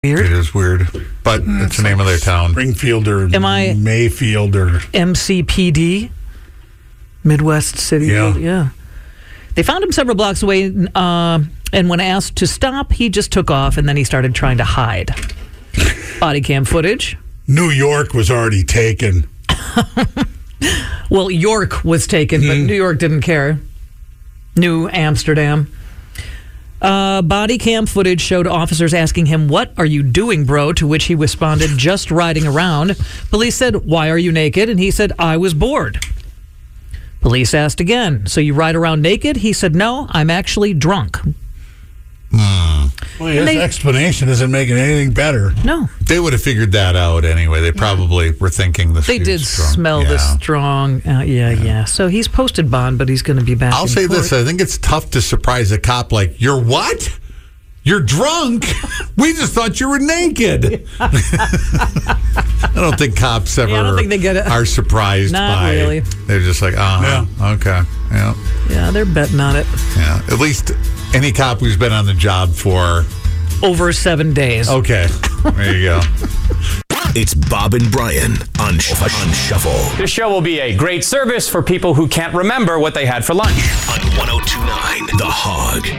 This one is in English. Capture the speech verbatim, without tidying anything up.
Weird. It is weird, but mm, it's the name like of their town. Springfield or Am I Mayfield or M C P D, Midwest City. Yeah. yeah. They found him several blocks away, uh, and when asked to stop, he just took off, and then he started trying to hide. Body cam footage. New York was already taken. Well, York was taken, mm-hmm. but New York didn't care. New Amsterdam. Uh, body cam footage showed officers asking him, "What are you doing, bro?" To which he responded, "Just riding around." Police said, "Why are you naked?" And he said, "I was bored." Police asked again, "So you ride around naked?" He said, "No, I'm actually drunk." Hmm. Well, his they, explanation isn't making anything better. No. They would have figured that out anyway. They probably yeah. were thinking this They did strong. smell yeah. the strong. Uh, yeah, yeah, yeah. So he's posted bond, but he's going to be back I'll in say court. this. I think it's tough to surprise a cop like, "You're what? You're drunk? We just thought you were naked." I don't think cops ever yeah, I don't think they get it. are surprised Not by really. it. They're just like, uh-huh, yeah. okay. Yeah. Yeah, they're betting on it. Yeah. At least any cop who's been on the job for over seven days. Okay. There you go. It's Bob and Brian on, on Shuffle. This show will be a great service for people who can't remember what they had for lunch. On one oh two point nine The Hog.